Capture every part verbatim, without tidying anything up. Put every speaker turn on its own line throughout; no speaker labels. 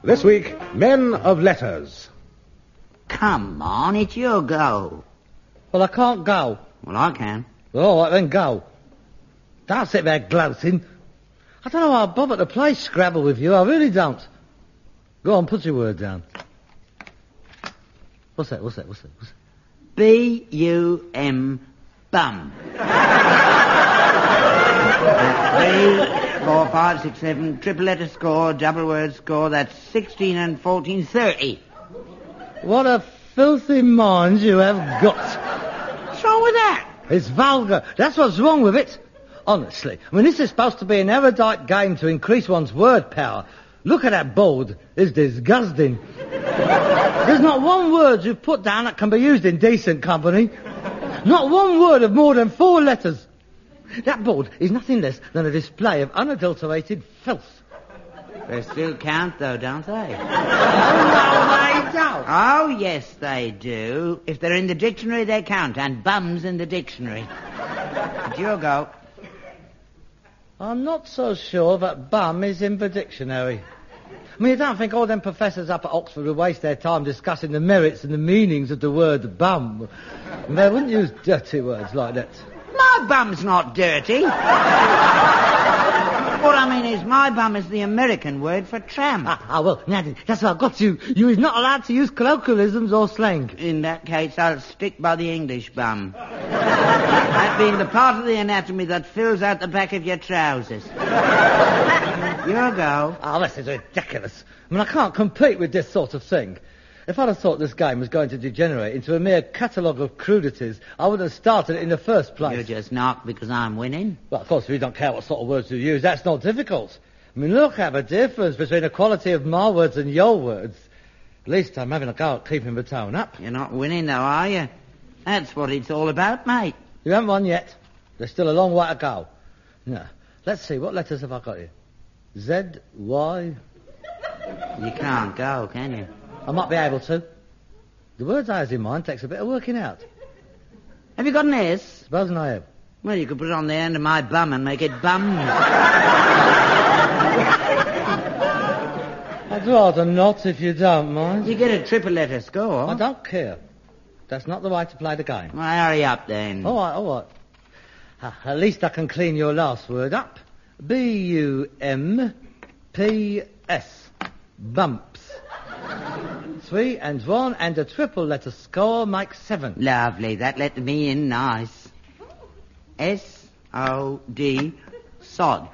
This week, Men of Letters.
Come on, it's your go.
Well, I can't go.
Well, I can.
Well, all right, then go. Don't sit there gloating. I don't know how I bother to play Scrabble with you. I really don't. Go on, put your word down. What's that? What's that? What's that? What's that?
B U M bum. Three, four, five, six, seven, triple letter score, double word score, that's sixteen and fourteen, thirty.
What a filthy mind you have got.
What's wrong with that?
It's vulgar. That's what's wrong with it. Honestly. I mean, this is supposed to be an erudite game to increase one's word power. Look at that board. It's disgusting. There's not one word you've put down that can be used in decent company. Not one word of more than four letters. That board is nothing less than a display of unadulterated filth.
They still count, though, don't they?
Oh, no, they don't.
Oh, yes, they do. If they're in the dictionary, they count, and bum's in the dictionary. It's your go.
I'm not so sure that bum is in the dictionary. I mean, you don't think all them professors up at Oxford would waste their time discussing the merits and the meanings of the word bum? They wouldn't use dirty words like that.
My bum's not dirty. What I mean is my bum is the American word for tramp.
Ah, ah well, now, that's what I got you. You is not allowed to use colloquialisms or slang.
In that case, I'll stick by the English bum. That being the part of the anatomy that fills out the back of your trousers. Your go.
Oh, this is ridiculous. I mean, I can't compete with this sort of thing. If I'd have thought this game was going to degenerate into a mere catalogue of crudities, I would have started it in the first place.
You're just knocked because I'm winning.
Well, of course, we don't care what sort of words you use. That's not difficult. I mean, look at the difference between the quality of my words and your words. At least I'm having a go at keeping the tone up.
You're not winning, though, are you? That's what it's all about, mate.
You haven't won yet. There's still a long way to go. Now, let's see. What letters have I got here? Z, Y...
You can't go, can you?
I might be able to. The words I have in mind takes a bit of working out.
Have you got an S?
Supposing I have.
Well, you could put it on the end of my bum and make it bums.
I'd rather not, if you don't mind.
You get a triple letter score.
I don't care. That's not the way to play the game.
Well, hurry up, then.
All right, all right. Uh, at least I can clean your last word up. B U M P S. Bumps. Three and one and a triple letter score makes seven.
Lovely. That let me in nice. S O D. Sod.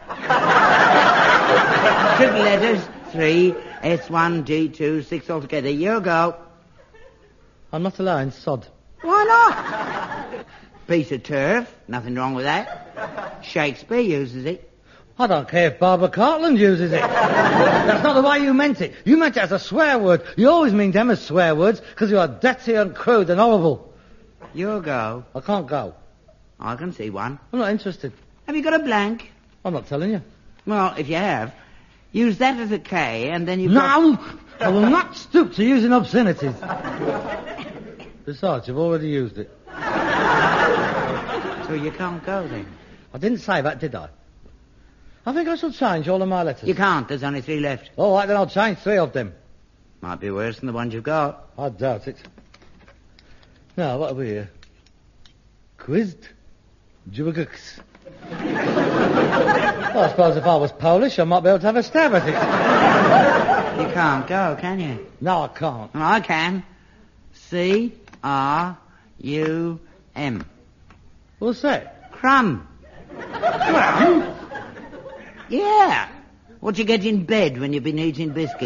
Triple letters. Three. S one, D two, six altogether. You go.
I'm not allowing sod.
Why not? Piece of turf. Nothing wrong with that. Shakespeare uses it.
I don't care if Barbara Cartland uses it. That's not the way you meant it. You meant it as a swear word. You always mean them as swear words because you are dirty and crude and horrible.
You go.
I can't go.
I can see one.
I'm not interested.
Have you got a blank?
I'm not telling you.
Well, if you have, use that as a K and then you've
No!
got...
I will not stoop to using obscenities. Besides, you've already used it.
So you can't go then?
I didn't say that, did I? I think I shall change all of my letters.
You can't. There's only three left.
All right, then I'll change three of them.
Might be worse than the ones you've got.
I doubt it. Now, what are we here? Quizzed? Jubagux. Well, I suppose if I was Polish, I might be able to have a stab at it.
You can't go, can you?
No, I can't.
Well, I can. C R U M.
What's that?
Crumb.
Crumb?
Yeah. What you get in bed when you've been eating biscuits?
You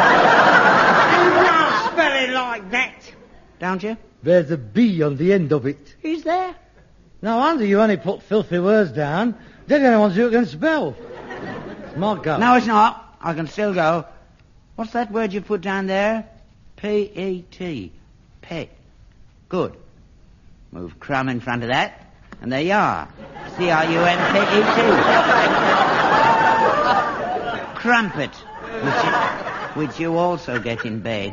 don't spell it like that.
Don't you?
There's a B on the end of it.
Is there?
No wonder you only put filthy words down. They're the only ones you can spell. It's my go.
No, it's not. I can still go. What's that word you put down there? P E T. Pet. Good. Move crumb in front of that. And there you are. C R U M P E T. Crumpet. Which you, which you also get in bed.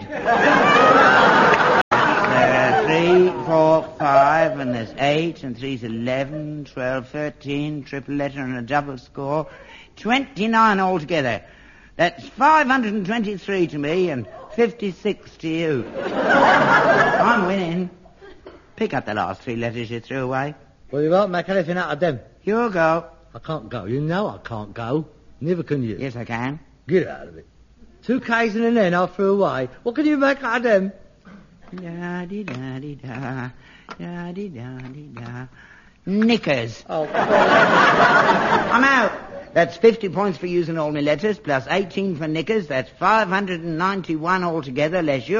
There are three, four, five, and there's eight, and three's eleven, twelve, thirteen, triple letter and a double score. Twenty-nine altogether. That's five hundred twenty-three to me and fifty-six to you. I'm winning. Pick up the last three letters you threw away.
Well, you won't make anything out of them.
You go.
I can't go. You know I can't go. Neither can you.
Yes, I can.
Get out of it. Two K's and an N I threw away. What can you make out of them?
Da-di-da-di-da. Da-di-da-di-da. Knickers.
Oh,
I'm out. That's fifty points for using all my letters, plus eighteen for knickers. That's five hundred ninety-one altogether, less you.